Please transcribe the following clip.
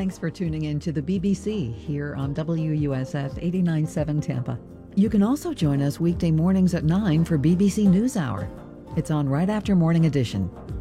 Thanks for tuning in to the BBC here on WUSF 89.7 Tampa. You can also join us weekday mornings at 9 for BBC NewsHour. It's on right after Morning Edition.